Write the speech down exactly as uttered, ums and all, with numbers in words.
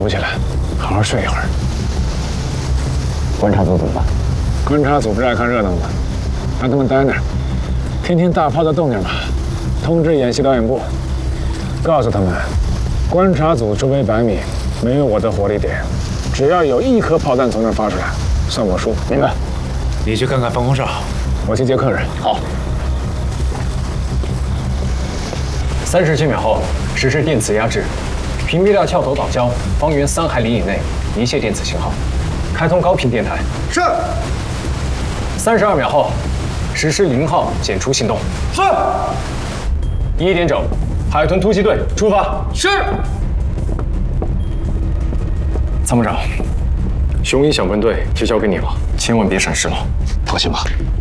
不起来，好好睡一会儿。 观察组怎么办？ 观察组不是爱看热闹吗？让他们待那儿，听听大炮的动静吧。通知演习导演部，告诉他们，观察组周围百米没有我的火力点，只要有一颗炮弹从那儿发出来，算我输。明白？ 你去看看防空哨， 我去接客人。 好。三十七秒后实施电磁压制，屏蔽掉翘头岛礁，方圆三海里以内一切电子信号，开通高频电台。 是。 三十二秒后实施零号减除行动。 是。 一点整，海豚突击队出发。 是。 参谋长，雄鹰小分队就交给你了，千万别闪失了。 放心吧。